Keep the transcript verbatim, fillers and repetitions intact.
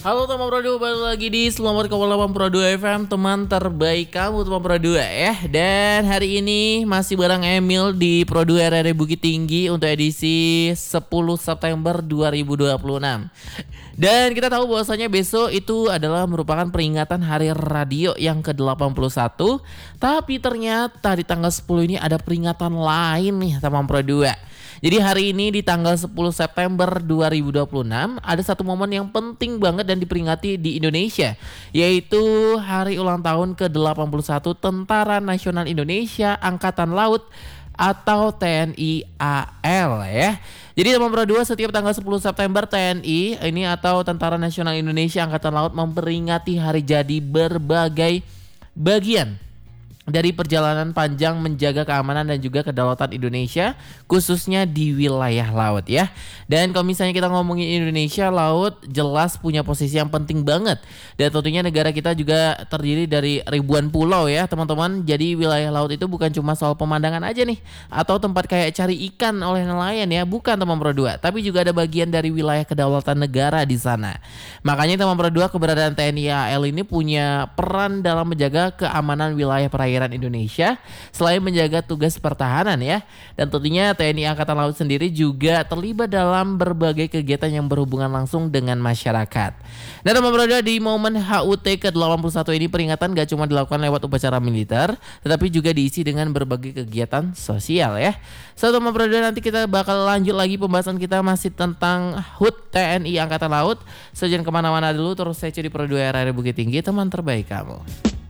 Halo teman Pro dua, balik lagi di Selamat Kawan delapan Pro dua F M, teman terbaik kamu teman Pro dua ya. Dan hari ini masih bareng Emil di Pro dua R R Bukit Tinggi untuk edisi sepuluh September dua ribu dua puluh enam. Dan kita tahu bahwasanya besok itu adalah merupakan peringatan Hari Radio yang ke delapan puluh satu. Tapi ternyata di tanggal sepuluh ini ada peringatan lain nih teman Pro dua. Jadi hari ini di tanggal sepuluh September dua ribu dua puluh enam ada satu momen yang penting banget dan diperingati di Indonesia, yaitu hari ulang tahun ke delapan puluh satu Tentara Nasional Indonesia Angkatan Laut atau T N I A L ya. Jadi teman Pro dua, setiap tanggal sepuluh September T N I ini atau Tentara Nasional Indonesia Angkatan Laut memperingati hari jadi berbagai bagian dari perjalanan panjang menjaga keamanan dan juga kedaulatan Indonesia, khususnya di wilayah laut ya. Dan kalau misalnya kita ngomongin Indonesia, laut jelas punya posisi yang penting banget. Dan tentunya negara kita juga terdiri dari ribuan pulau ya teman-teman. Jadi wilayah laut itu bukan cuma soal pemandangan aja nih, atau tempat kayak cari ikan oleh nelayan ya, bukan teman Pro dua. Tapi juga ada bagian dari wilayah kedaulatan negara di sana. Makanya teman Pro dua, keberadaan T N I A L ini punya peran dalam menjaga keamanan wilayah perairan Indonesia selain menjaga tugas pertahanan ya. Dan tentunya T N I Angkatan Laut sendiri juga terlibat dalam berbagai kegiatan yang berhubungan langsung dengan masyarakat. Nah teman Pro dua, di momen H U T ke delapan puluh satu ini peringatan gak cuma dilakukan lewat upacara militer, tetapi juga diisi dengan berbagai kegiatan sosial ya. So teman Pro dua, nanti kita bakal lanjut lagi pembahasan kita masih tentang H U T T N I Angkatan Laut. So jangan kemana-mana dulu, terus saya di Pro dua R R Bukit Tinggi, teman terbaik kamu.